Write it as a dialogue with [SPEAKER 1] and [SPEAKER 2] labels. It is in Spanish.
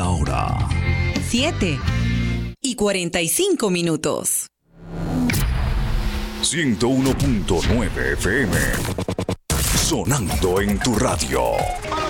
[SPEAKER 1] la hora.
[SPEAKER 2] 7:45.
[SPEAKER 1] 101.9 FM. Sonando en tu radio.